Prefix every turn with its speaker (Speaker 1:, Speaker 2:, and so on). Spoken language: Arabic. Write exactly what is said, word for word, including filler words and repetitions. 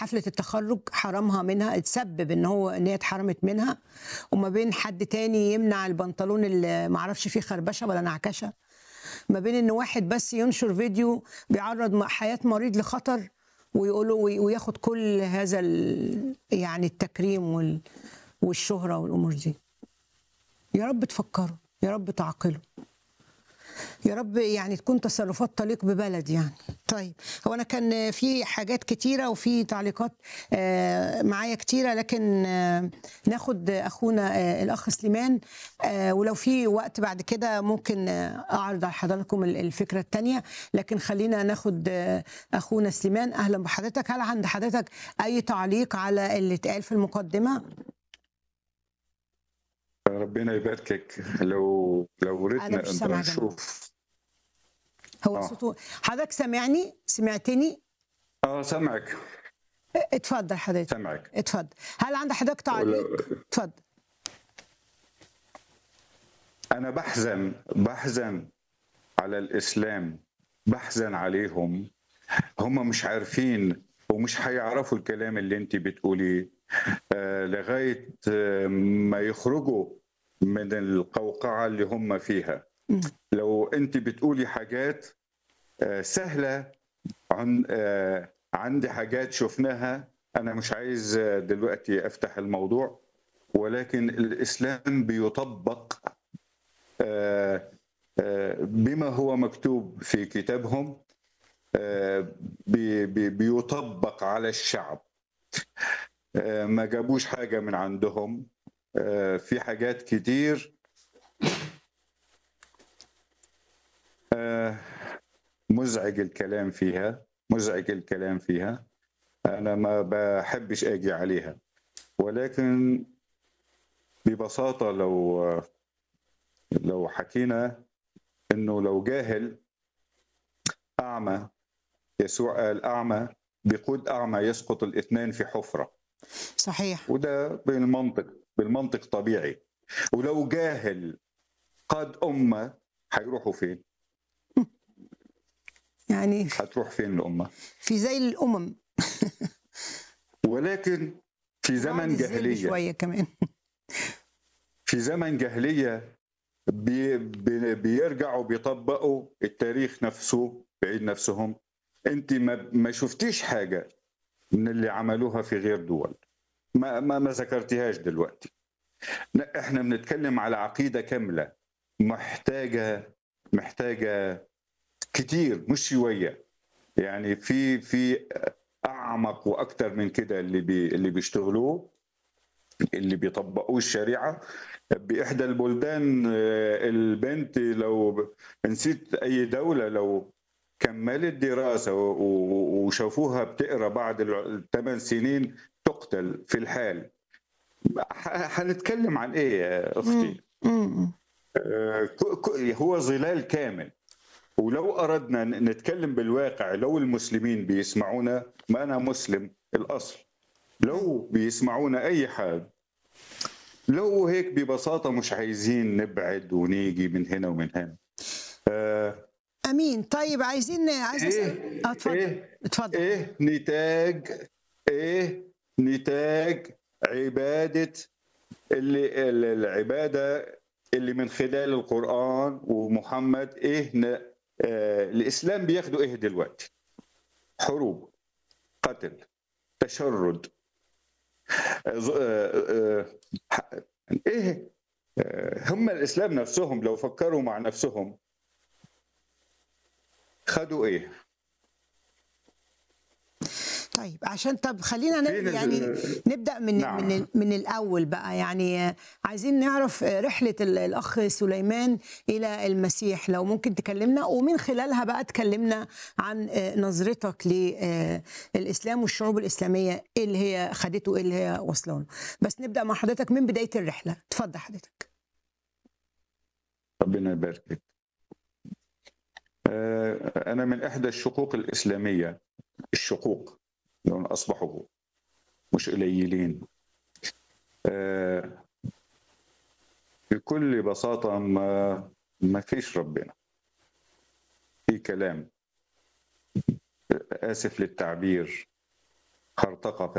Speaker 1: حفلة التخرُّج حرمها منها، اتسبب إن هو إن هي اتحرمت منها، وما بين حد تاني يمنع البنطلون اللي ما أعرفش فيه خربشة ولا نعكشة، ما بين إن واحد بس ينشر فيديو بيعرّض م حياة مريض لخطر ويقولوا وي وياخد كل هذا ال يعني التكريم وال والشهرة والأمور دي. يا رب تفكّروا، يا رب تعقلوا. يا رب يعني تكون تصرفات تليق ببلد يعني. طيب هو أنا كان في حاجات كتيرة وفي تعليقات آه، معايا كتيرة، لكن آه، ناخد أخونا آه، الأخ سليمان، آه، ولو في وقت بعد كده ممكن آه، أعرض على حضراتكم ال- الفكرة التانية، لكن خلينا ناخد آه، أخونا سليمان. أهلا بحضرتك. هل عند حضرتك أي تعليق على اللي اتقال في المقدمة؟
Speaker 2: ربنا يباركك. لو لو
Speaker 1: أنا
Speaker 2: ردنا
Speaker 1: مش
Speaker 2: نقدر
Speaker 1: سامعة يا جماعة.
Speaker 2: نشوف.
Speaker 1: هو
Speaker 2: اه
Speaker 1: صوته حضرتك سامعني؟ سمعتني؟
Speaker 2: اه سامعك
Speaker 1: اتفضل حضرتك.
Speaker 2: سامعك.
Speaker 1: اتفضل. هل عند حضرتك
Speaker 2: ولو
Speaker 1: تعليق؟ اتفضل.
Speaker 2: انا بحزن بحزن على الاسلام، بحزن عليهم. هم مش عارفين ومش هيعرفوا الكلام اللي انت بتقوليه آه لغايه آه ما يخرجوا من القوقعه اللي هم فيها.
Speaker 1: مم.
Speaker 2: لو انت بتقولي حاجات آه سهله، عن آه عندي حاجات شفناها. انا مش عايز آه، دلوقتي افتح الموضوع، ولكن الاسلام بيطبق آه، آه، بما هو مكتوب في كتابهم، آه، بي- بي- بيطبق على الشعب. آه، ما جابوش حاجة من عندهم. آه، في حاجات كتير آه، مزعج الكلام فيها، مزعج الكلام فيها. أنا ما بحبش أجي عليها، ولكن ببساطة لو لو حكينا إنه لو جاهل أعمى، يسوع قال أعمى بقود أعمى يسقط الاثنان في حفرة.
Speaker 1: صحيح.
Speaker 2: وده بالمنطق، بالمنطق طبيعي. ولو جاهل قاد أمة، هيروحوا فين؟
Speaker 1: يعني
Speaker 2: هتروح فين الأمة؟
Speaker 1: في زي الأمم.
Speaker 2: ولكن في
Speaker 1: بعد
Speaker 2: زمن
Speaker 1: الذئب
Speaker 2: جاهلية،
Speaker 1: شوية كمان.
Speaker 2: في زمن جاهلية بي بي بيرجعوا بيطبقوا التاريخ نفسه بعيد نفسهم. انت ما ما شفتيش حاجة من اللي عملوها في غير دول، ما ما ما ذكرتيهاش دلوقتي. لا، احنا بنتكلم على عقيدة كاملة محتاجة محتاجة كتير، مش شوية. يعني في في أعمق وأكتر من كده اللي بي اللي بيشتغلوه، اللي بيطبقوه الشريعة. بإحدى البلدان آه، البنت لو نسيت أي دولة، لو كملت دراسة و- و- وشافوها بتقرأ بعد الثمان سنين تقتل في الحال. ح- هنتكلم عن إيه يا
Speaker 1: مم.
Speaker 2: أختي؟
Speaker 1: مم.
Speaker 2: آه، ك- ك- هو ظلال كامل. ولو أردنا ن- نتكلم بالواقع، لو المسلمين بيسمعونا، ما أنا مسلم الأصل، لو بيسمعونا أي حال، لو هيك ببساطة مش عايزين نبعد ونيجي من هنا ومن هنا. آه،
Speaker 1: أمين. طيب عايزين عايز أسأل.
Speaker 2: إيه
Speaker 1: اه اتفضل.
Speaker 2: إيه
Speaker 1: اتفضل.
Speaker 2: إيه نتاج إيه نتاج عبادة اللي اللي- العبادة اللي من خلال القرآن ومحمد. إيه ن- آه، الإسلام بياخدوا إيه دلوقتي؟ حروب، قتل، تشرد، آه، ز- آه، آه، ح- إيه آه، هم الإسلام نفسهم لو فكروا مع نفسهم خدوا إيه؟
Speaker 1: طيب عشان طب خلينا ن-
Speaker 2: فين
Speaker 1: يعني
Speaker 2: ال-
Speaker 1: نبدأ من من
Speaker 2: نعم.
Speaker 1: ال- من الأول بقى. يعني آه، عايزين نعرف آه، رحلة ال- الأخ سليمان إلى المسيح، لو ممكن تكلمنا، ومن خلالها بقى تكلمنا عن آه، نظرتك للإسلام والشعوب الإسلامية، إيه اللي هي خدته، إيه اللي هي واصله له. بس نبدأ مع حضرتك من بداية الرحلة. اتفضل حضرتك.
Speaker 2: ربنا يبارك. آه، أنا من إحدى الشقوق الإسلامية، الشقوق لأن أصبحوا مش قليلين. آه، بكل بساطة ما ما فيش ربنا، في كلام، آسف للتعبير، خرطقة